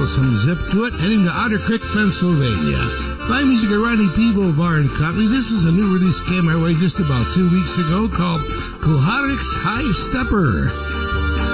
some zip to it, heading to Otter Creek, Pennsylvania. By music of Ronnie Peeble, Bar and Company. This is a new release came our way just about 2 weeks ago called Kuharik's High Stepper.